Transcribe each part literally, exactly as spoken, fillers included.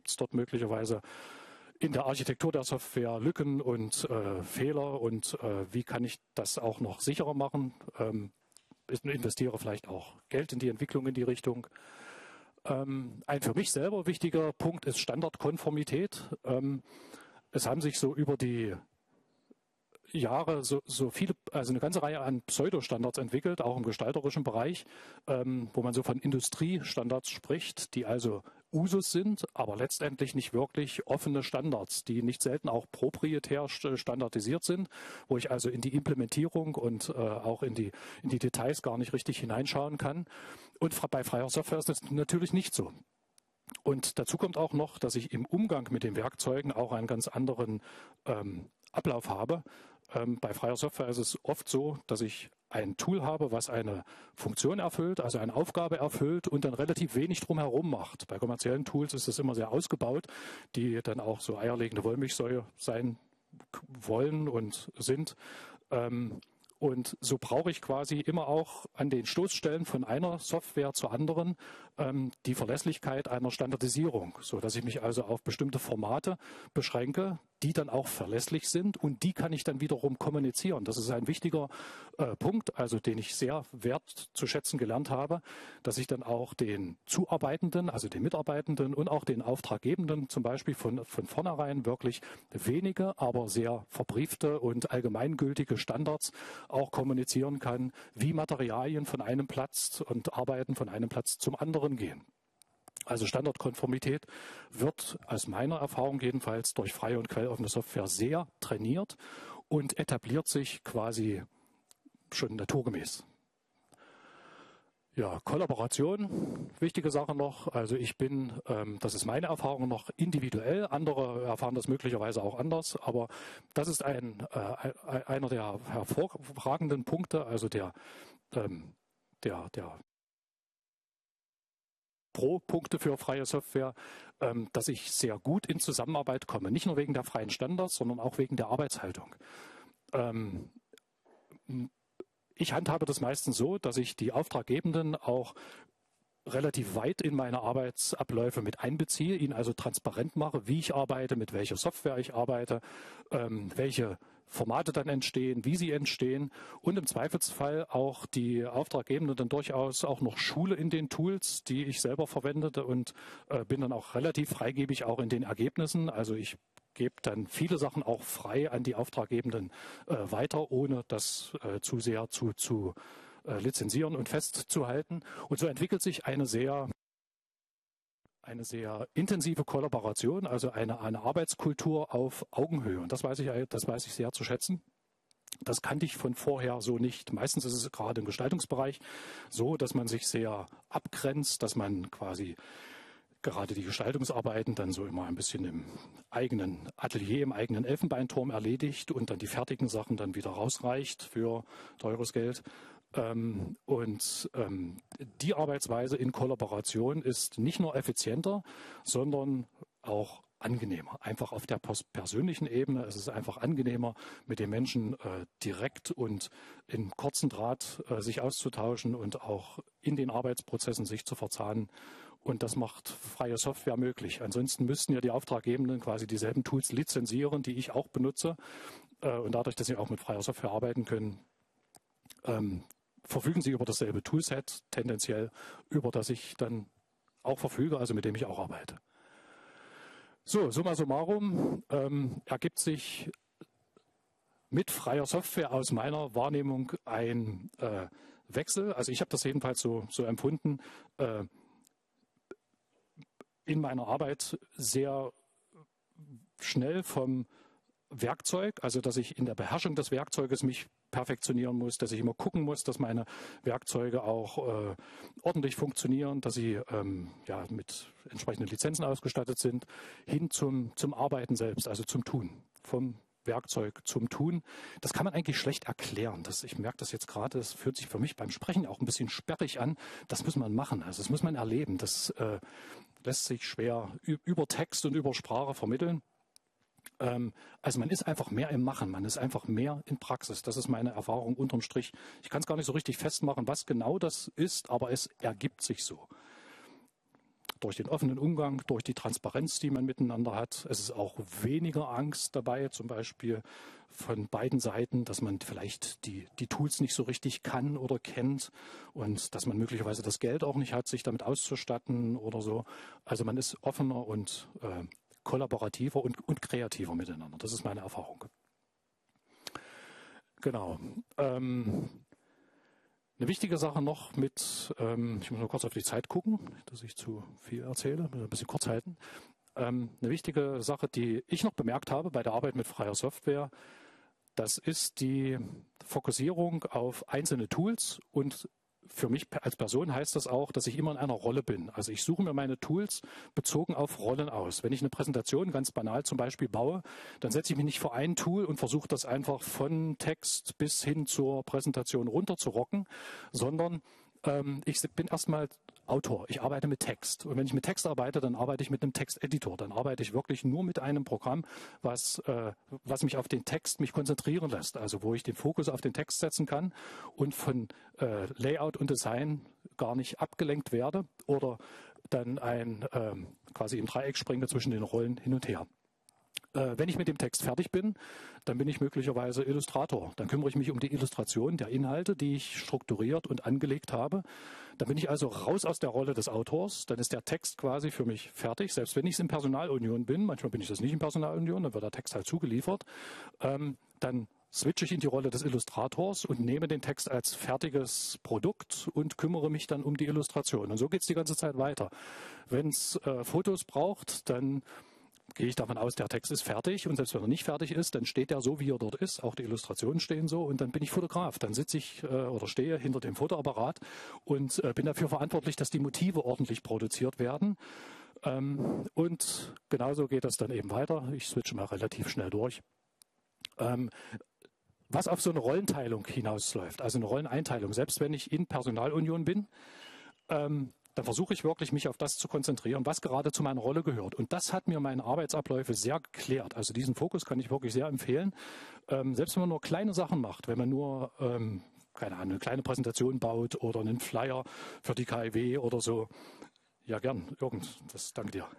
gibt es dort möglicherweise in der Architektur der Software Lücken und äh, Fehler und äh, wie kann ich das auch noch sicherer machen? Ähm, ich investiere vielleicht auch Geld in die Entwicklung in die Richtung. Ähm, ein für mich selber wichtiger Punkt ist Standardkonformität. Ähm, es haben sich so über die Jahre so, so viele, also eine ganze Reihe an Pseudostandards entwickelt, auch im gestalterischen Bereich, ähm, wo man so von Industriestandards spricht, die also Usus sind, aber letztendlich nicht wirklich offene Standards, die nicht selten auch proprietär standardisiert sind, wo ich also in die Implementierung und äh, auch in die, in die Details gar nicht richtig hineinschauen kann. Und bei freier Software ist das natürlich nicht so. Und dazu kommt auch noch, dass ich im Umgang mit den Werkzeugen auch einen ganz anderen ähm, Ablauf habe. Ähm, bei freier Software ist es oft so, dass ich ein Tool habe, was eine Funktion erfüllt, also eine Aufgabe erfüllt und dann relativ wenig drumherum macht. Bei kommerziellen Tools ist das immer sehr ausgebaut, die dann auch so eierlegende Wollmilchsäue sein wollen und sind. Ähm, Und so brauche ich quasi immer auch an den Stoßstellen von einer Software zur anderen ähm, die Verlässlichkeit einer Standardisierung, so dass ich mich also auf bestimmte Formate beschränke, die dann auch verlässlich sind und die kann ich dann wiederum kommunizieren. Das ist ein wichtiger äh, Punkt, also den ich sehr wertzuschätzen gelernt habe, dass ich dann auch den Zuarbeitenden, also den Mitarbeitenden und auch den Auftraggebenden zum Beispiel von, von vornherein wirklich wenige, aber sehr verbriefte und allgemeingültige Standards auch kommunizieren kann, wie Materialien von einem Platz und Arbeiten von einem Platz zum anderen gehen. Also Standardkonformität wird aus meiner Erfahrung jedenfalls durch freie und quelloffene Software sehr trainiert und etabliert sich quasi schon naturgemäß. Ja, Kollaboration, wichtige Sache noch. Also ich bin, ähm, das ist meine Erfahrung, noch individuell. Andere erfahren das möglicherweise auch anders. Aber das ist ein, äh, einer der hervorragenden Punkte, also der, ähm, der, der Pro-Punkte für freie Software, ähm, dass ich sehr gut in Zusammenarbeit komme. Nicht nur wegen der freien Standards, sondern auch wegen der Arbeitshaltung. Ähm, Ich handhabe das meistens so, dass ich die Auftraggebenden auch relativ weit in meine Arbeitsabläufe mit einbeziehe, ihnen also transparent mache, wie ich arbeite, mit welcher Software ich arbeite, ähm, welche Formate dann entstehen, wie sie entstehen und im Zweifelsfall auch die Auftraggebenden dann durchaus auch noch schule in den Tools, die ich selber verwendete und äh, bin dann auch relativ freigebig auch in den Ergebnissen. Also ich gebe dann viele Sachen auch frei an die Auftraggebenden äh, weiter, ohne das äh, zu sehr zu, zu äh, lizenzieren und festzuhalten. Und so entwickelt sich eine sehr eine sehr intensive Kollaboration, also eine, eine Arbeitskultur auf Augenhöhe. Und das weiß ich, das weiß ich sehr zu schätzen. Das kannte ich von vorher so nicht. Meistens ist es gerade im Gestaltungsbereich so, dass man sich sehr abgrenzt, dass man quasi gerade die Gestaltungsarbeiten dann so immer ein bisschen im eigenen Atelier, im eigenen Elfenbeinturm erledigt und dann die fertigen Sachen dann wieder rausreicht für teures Geld. Ähm, und ähm, die Arbeitsweise in Kollaboration ist nicht nur effizienter, sondern auch angenehmer. Einfach auf der persönlichen Ebene. Es ist einfach angenehmer, mit den Menschen äh, direkt und in kurzen Draht äh, sich auszutauschen und auch in den Arbeitsprozessen sich zu verzahnen. Und das macht freie Software möglich. Ansonsten müssten ja die Auftraggebenden quasi dieselben Tools lizenzieren, die ich auch benutze. Äh, und dadurch, dass sie auch mit freier Software arbeiten können, ähm, verfügen sie über dasselbe Toolset, tendenziell, über das ich dann auch verfüge, also mit dem ich auch arbeite. So, summa summarum ähm, ergibt sich mit freier Software aus meiner Wahrnehmung ein äh, Wechsel. Also ich habe das jedenfalls so, so empfunden, äh, in meiner Arbeit sehr schnell vom Werkzeug, also dass ich in der Beherrschung des Werkzeuges mich perfektionieren muss, dass ich immer gucken muss, dass meine Werkzeuge auch äh, ordentlich funktionieren, dass sie ähm, ja, mit entsprechenden Lizenzen ausgestattet sind, hin zum, zum Arbeiten selbst, also zum Tun, vom Werkzeug zum Tun. Das kann man eigentlich schlecht erklären. Das, ich merke das jetzt gerade, das fühlt sich für mich beim Sprechen auch ein bisschen sperrig an. Das muss man machen, also das muss man erleben. Das äh, lässt sich schwer über Text und über Sprache vermitteln. Also man ist einfach mehr im Machen, man ist einfach mehr in Praxis. Das ist meine Erfahrung unterm Strich. Ich kann es gar nicht so richtig festmachen, was genau das ist, aber es ergibt sich so. durch den offenen Umgang, durch die Transparenz, die man miteinander hat. Es ist auch weniger Angst dabei, zum Beispiel von beiden Seiten, dass man vielleicht die, die Tools nicht so richtig kann oder kennt und dass man möglicherweise das Geld auch nicht hat, sich damit auszustatten oder so. Also man ist offener und äh, kollaborativer und, und kreativer miteinander. Das ist meine Erfahrung. Genau. Ähm, Eine wichtige Sache noch mit, ähm, ich muss nur kurz auf die Zeit gucken, dass ich zu viel erzähle, ein bisschen kurz halten. Ähm, eine wichtige Sache, die ich noch bemerkt habe bei der Arbeit mit freier Software, das ist die Fokussierung auf einzelne Tools und für mich als Person heißt das auch, dass ich immer in einer Rolle bin. Also ich suche mir meine Tools bezogen auf Rollen aus. Wenn ich eine Präsentation ganz banal zum Beispiel baue, dann setze ich mich nicht vor ein Tool und versuche das einfach von Text bis hin zur Präsentation runterzurocken, sondern ähm, ich bin erstmal Autor. Ich arbeite mit Text. Und wenn ich mit Text arbeite, dann arbeite ich mit einem Texteditor. Dann arbeite ich wirklich nur mit einem Programm, was, äh, was mich auf den Text mich konzentrieren lässt. Also wo ich den Fokus auf den Text setzen kann und von äh, Layout und Design gar nicht abgelenkt werde oder dann ein ähm, quasi im Dreieck springe zwischen den Rollen hin und her. Wenn ich mit dem Text fertig bin, dann bin ich möglicherweise Illustrator. Dann kümmere ich mich um die Illustration der Inhalte, die ich strukturiert und angelegt habe. Dann bin ich also raus aus der Rolle des Autors. Dann ist der Text quasi für mich fertig. Selbst wenn ich es in Personalunion bin, manchmal bin ich das nicht in Personalunion, dann wird der Text halt zugeliefert. Ähm, dann switche ich in die Rolle des Illustrators und nehme den Text als fertiges Produkt und kümmere mich dann um die Illustration. Und so geht es die ganze Zeit weiter. Wenn es äh, Fotos braucht, dann gehe ich davon aus, der Text ist fertig und selbst wenn er nicht fertig ist, dann steht er so, wie er dort ist. Auch die Illustrationen stehen so und dann bin ich Fotograf. Dann sitze ich äh, oder stehe hinter dem Fotoapparat und äh, bin dafür verantwortlich, dass die Motive ordentlich produziert werden. Ähm, und genauso geht das dann eben weiter. Ich switche mal relativ schnell durch. Ähm, was auf so eine Rollenteilung hinausläuft, also eine Rolleneinteilung, selbst wenn ich in Personalunion bin, ähm, dann versuche ich wirklich, mich auf das zu konzentrieren, was gerade zu meiner Rolle gehört. Und das hat mir meine Arbeitsabläufe sehr geklärt. Also diesen Fokus kann ich wirklich sehr empfehlen. Ähm, selbst wenn man nur kleine Sachen macht, wenn man nur, ähm, keine Ahnung, eine kleine Präsentation baut oder einen Flyer für die K I W oder so. Ja, gern, irgend, das danke dir.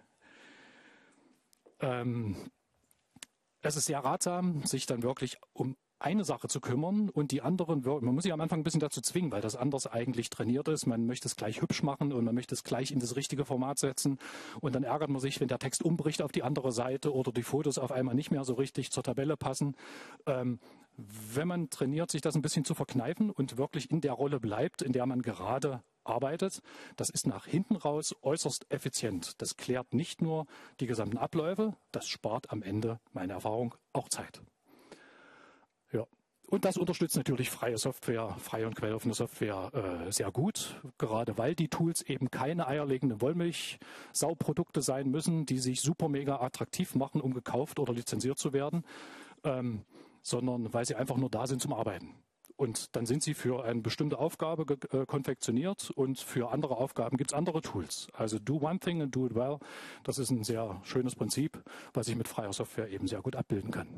Ähm, es ist sehr ratsam, sich dann wirklich um eine Sache zu kümmern und die anderen, man muss sich am Anfang ein bisschen dazu zwingen, weil das anders eigentlich trainiert ist. Man möchte es gleich hübsch machen und man möchte es gleich in das richtige Format setzen und dann ärgert man sich, wenn der Text umbricht auf die andere Seite oder die Fotos auf einmal nicht mehr so richtig zur Tabelle passen. Ähm, wenn man trainiert, sich das ein bisschen zu verkneifen und wirklich in der Rolle bleibt, in der man gerade arbeitet, das ist nach hinten raus äußerst effizient. Das klärt nicht nur die gesamten Abläufe, das spart am Ende, meine Erfahrung, auch Zeit. Ja, und das unterstützt natürlich freie Software, freie und quelloffene Software äh, sehr gut, gerade weil die Tools eben keine eierlegenden Wollmilchsauprodukte sein müssen, die sich super mega attraktiv machen, um gekauft oder lizenziert zu werden, ähm, sondern weil sie einfach nur da sind zum Arbeiten. Und dann sind sie für eine bestimmte Aufgabe äh, konfektioniert und für andere Aufgaben gibt es andere Tools. Also do one thing and do it well, das ist ein sehr schönes Prinzip, was ich mit freier Software eben sehr gut abbilden kann.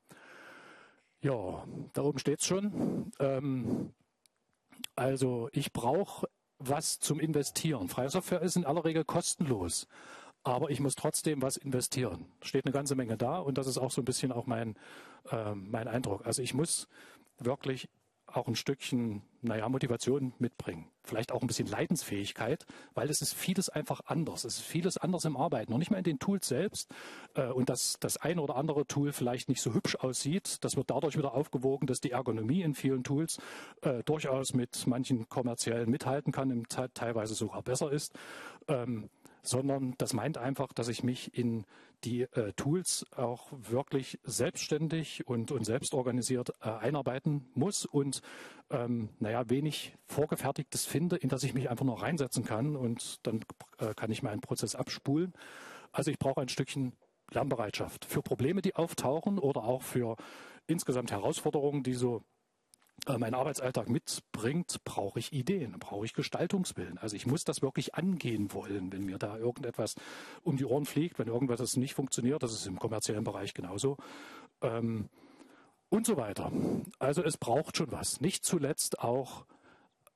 Ja, da oben steht es schon. Ähm, also ich brauche was zum Investieren. Freie Software ist in aller Regel kostenlos, aber ich muss trotzdem was investieren. Steht eine ganze Menge da und das ist auch so ein bisschen auch mein, äh, mein Eindruck. Also ich muss wirklich auch ein Stückchen, naja, Motivation mitbringen. Vielleicht auch ein bisschen Leidensfähigkeit, weil es ist vieles einfach anders. Es ist vieles anders im Arbeiten. Und nicht mal in den Tools selbst. Und dass das eine oder andere Tool vielleicht nicht so hübsch aussieht, das wird dadurch wieder aufgewogen, dass die Ergonomie in vielen Tools äh, durchaus mit manchen kommerziellen mithalten kann, im teilweise sogar besser ist. Ähm, sondern das meint einfach, dass ich mich in die äh, Tools auch wirklich selbstständig und, und selbstorganisiert äh, einarbeiten muss und ähm, naja, wenig Vorgefertigtes finde, in das ich mich einfach nur reinsetzen kann und dann äh, kann ich meinen Prozess abspulen. Also ich brauche ein Stückchen Lernbereitschaft für Probleme, die auftauchen oder auch für insgesamt Herausforderungen, die so mein Arbeitsalltag mitbringt, brauche ich Ideen, brauche ich Gestaltungswillen. Also ich muss das wirklich angehen wollen, wenn mir da irgendetwas um die Ohren fliegt, wenn irgendwas nicht funktioniert, das ist im kommerziellen Bereich genauso ähm, und so weiter. Also es braucht schon was. Nicht zuletzt auch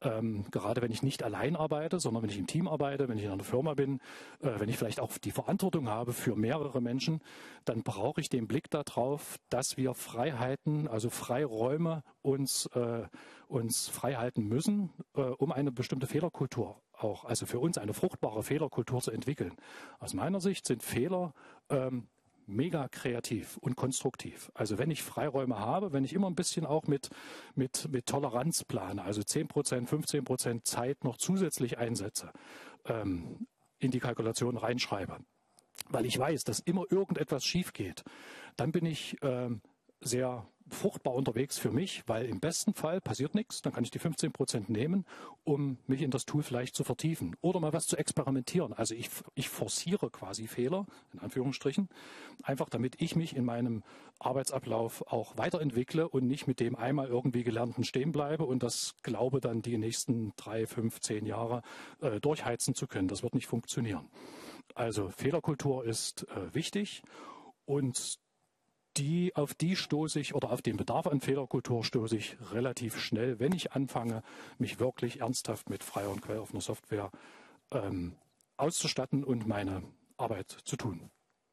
Ähm, gerade wenn ich nicht allein arbeite, sondern wenn ich im Team arbeite, wenn ich in einer Firma bin, äh, wenn ich vielleicht auch die Verantwortung habe für mehrere Menschen, dann brauche ich den Blick darauf, dass wir Freiheiten, also Freiräume uns, äh, uns frei halten müssen, äh, um eine bestimmte Fehlerkultur auch, also für uns eine fruchtbare Fehlerkultur zu entwickeln. Aus meiner Sicht sind Fehler ähm, mega kreativ und konstruktiv. Also wenn ich Freiräume habe, wenn ich immer ein bisschen auch mit, mit, mit Toleranz plane, also zehn Prozent, fünfzehn Prozent Zeit noch zusätzlich einsetze, ähm, in die Kalkulation reinschreibe, weil ich weiß, dass immer irgendetwas schief geht, dann bin ich ähm, sehr fruchtbar unterwegs für mich, weil im besten Fall passiert nichts, dann kann ich die fünfzehn Prozent nehmen, um mich in das Tool vielleicht zu vertiefen oder mal was zu experimentieren. Also ich, ich forciere quasi Fehler, in Anführungsstrichen, einfach damit ich mich in meinem Arbeitsablauf auch weiterentwickle und nicht mit dem einmal irgendwie Gelernten stehen bleibe und das glaube dann die nächsten drei, fünf, zehn Jahre äh, durchheizen zu können. Das wird nicht funktionieren. Also Fehlerkultur ist äh, wichtig und die, auf die stoße ich oder auf den Bedarf an Fehlerkultur stoße ich relativ schnell, wenn ich anfange, mich wirklich ernsthaft mit freier und quelloffener Software ähm, auszustatten und meine Arbeit zu tun.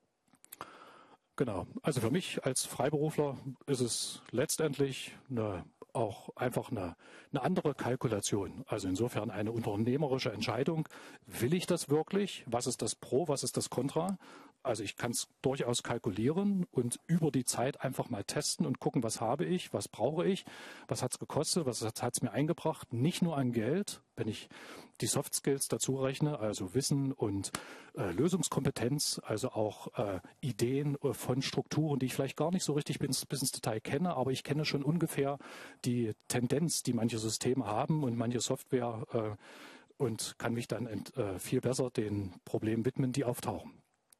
Genau, also für mich als Freiberufler ist es letztendlich eine, auch einfach eine, eine andere Kalkulation. Also insofern eine unternehmerische Entscheidung. Will ich das wirklich? Was ist das Pro, was ist das Contra? Also ich kann es durchaus kalkulieren und über die Zeit einfach mal testen und gucken, was habe ich, was brauche ich, was hat es gekostet, was hat es mir eingebracht. Nicht nur an Geld, wenn ich die Soft Skills dazu rechne, also Wissen und äh, Lösungskompetenz, also auch äh, Ideen äh, von Strukturen, die ich vielleicht gar nicht so richtig bis, bis ins Detail kenne, aber ich kenne schon ungefähr die Tendenz, die manche Systeme haben und manche Software äh, und kann mich dann ent, äh, viel besser den Problemen widmen, die auftauchen.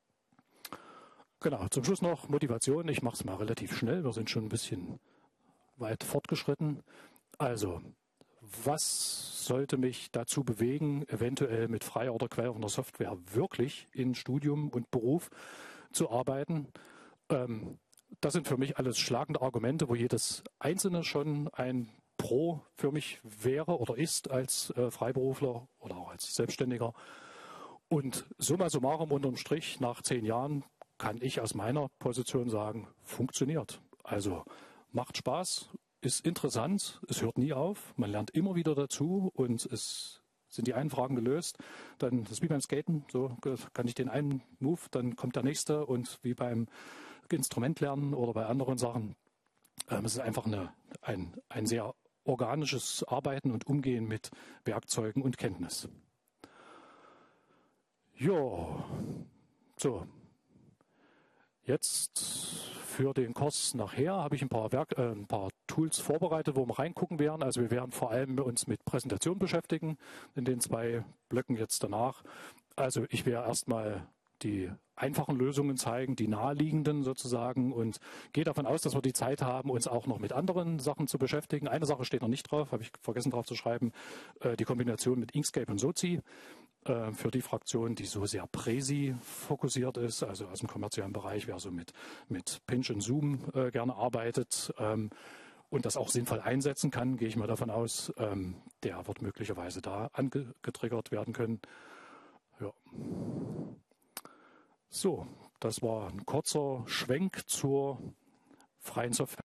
Genau, zum Schluss noch Motivation. Ich mache es mal relativ schnell. Wir sind schon ein bisschen weit fortgeschritten. Also, was sollte mich dazu bewegen, eventuell mit freier oder quelloffener Software wirklich in Studium und Beruf zu arbeiten? Ähm, das sind für mich alles schlagende Argumente, wo jedes einzelne schon ein Pro für mich wäre oder ist als äh, Freiberufler oder auch als Selbstständiger. Und summa summarum unterm Strich nach zehn Jahren kann ich aus meiner Position sagen, funktioniert. Also macht Spaß, ist interessant, es hört nie auf, man lernt immer wieder dazu und es sind die einen Fragen gelöst, dann das ist wie beim Skaten, so kann ich den einen Move, dann kommt der nächste und wie beim Instrumentlernen oder bei anderen Sachen. Ähm, es ist einfach eine, ein, ein sehr organisches Arbeiten und Umgehen mit Werkzeugen und Kenntnis. Ja, so. Jetzt für den Kurs nachher habe ich ein paar, Werk, äh, ein paar Tools vorbereitet, wo wir reingucken werden. Also wir werden vor allem uns mit Präsentation beschäftigen, in den zwei Blöcken jetzt danach. Also ich werde erstmal die einfachen Lösungen zeigen, die naheliegenden sozusagen und gehe davon aus, dass wir die Zeit haben, uns auch noch mit anderen Sachen zu beschäftigen. Eine Sache steht noch nicht drauf, habe ich vergessen drauf zu schreiben, äh, die Kombination mit Inkscape und Sozi. Für die Fraktion, die so sehr Präsi fokussiert ist, also aus dem kommerziellen Bereich, wer so mit, mit Pinch und Zoom äh, gerne arbeitet ähm, und das auch sinnvoll einsetzen kann, gehe ich mal davon aus, ähm, der wird möglicherweise da angetriggert werden können. Ja. So, das war ein kurzer Schwenk zur freien Software.